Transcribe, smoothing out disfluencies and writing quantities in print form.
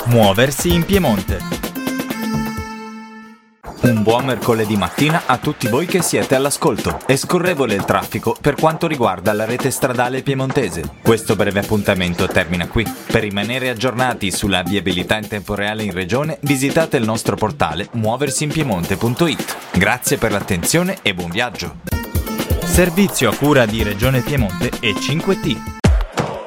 Muoversi in Piemonte. Un buon mercoledì mattina a tutti voi che siete all'ascolto. È scorrevole il traffico per quanto riguarda la rete stradale piemontese. Questo breve appuntamento termina qui. Per rimanere aggiornati sulla viabilità in tempo reale in regione, visitate il nostro portale muoversiinpiemonte.it. Grazie per l'attenzione e buon viaggio. Servizio a cura di Regione Piemonte e 5T.